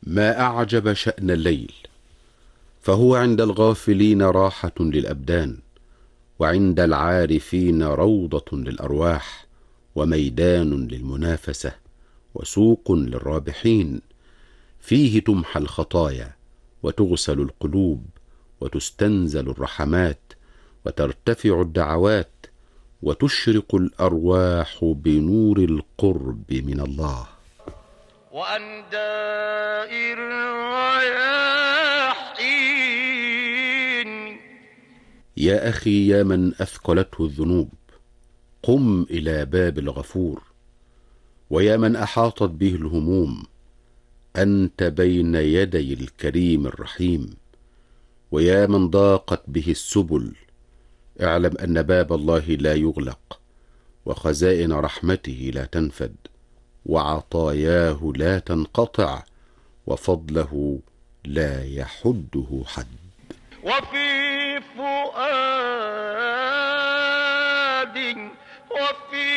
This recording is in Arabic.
ما أعجب شأن الليل، فهو عند الغافلين راحة للأبدان، وعند العارفين روضة للأرواح، وميدان للمنافسة، وسوق للرابحين. فيه تمحى الخطايا، وتغسل القلوب، وتستنزل الرحمات، وترتفع الدعوات، وتشرق الأرواح بنور القرب من الله. وأن دائر الرياحين. يا أخي، يا من أثقلته الذنوب، قم إلى باب الغفور. ويا من أحاطت به الهموم، أنت بين يدي الكريم الرحيم. ويا من ضاقت به السبل، اعلم أن باب الله لا يغلق، وخزائن رحمته لا تنفد، وعطاياه لا تنقطع، وفضله لا يحده حد. وفي فؤاد وفي